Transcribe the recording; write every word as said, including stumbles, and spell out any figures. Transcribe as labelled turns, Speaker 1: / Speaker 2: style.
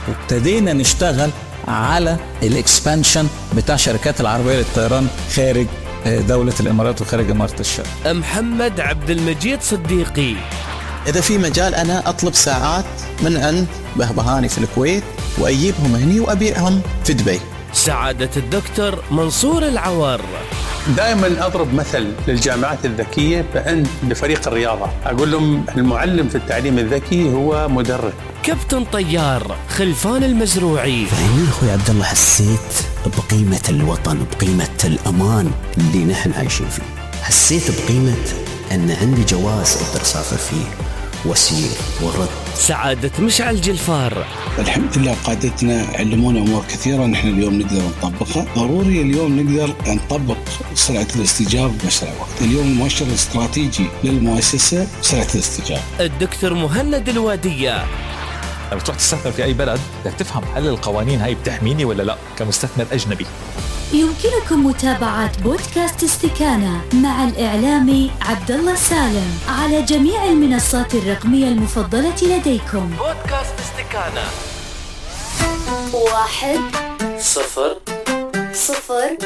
Speaker 1: وابتدينا نشتغل على الاكسبانشن بتاع شركات العربية للطيران خارج دولة الإمارات وخارج إمارة الشرق.
Speaker 2: محمد عبد المجيد صديقي:
Speaker 3: إذا في مجال أنا أطلب ساعات من عند بهبهاني في الكويت وأجيبهم هني وأبيعهم في دبي.
Speaker 2: سعادة الدكتور منصور العوار:
Speaker 4: دائما أضرب مثل للجامعات الذكية بأن لفريق الرياضة أقول لهم المعلم في التعليم الذكي هو مدرب.
Speaker 2: كابتن طيار خلفان المزروعي:
Speaker 5: فهمني أخوي عبد الله، حسيت بقيمة الوطن، بقيمة الأمان اللي نحن عايشين فيه، حسيت بقيمة أن عندي جواز أقدر أسافر فيه وسير ورد.
Speaker 2: سعادة مشعل جلفار:
Speaker 6: الحمد لله قادتنا علمونا أمور كثيرة نحن اليوم نقدر نطبقها. ضروري اليوم نقدر نطبق سرعة الاستجابة بأسرع وقت. اليوم المؤشر الاستراتيجي للمؤسسة سرعة الاستجابة.
Speaker 2: الدكتور مهند الوادية:
Speaker 7: لما تروح تستثمر في أي بلد بدك تفهم هل القوانين هاي بتحميني ولا لا كمستثمر أجنبي.
Speaker 8: يمكنكم متابعة بودكاست استكانة مع الإعلامي عبد الله سالم على جميع المنصات الرقمية المفضلة لديكم.
Speaker 2: بودكاست استكانة.
Speaker 8: واحد
Speaker 2: صفر
Speaker 8: صفر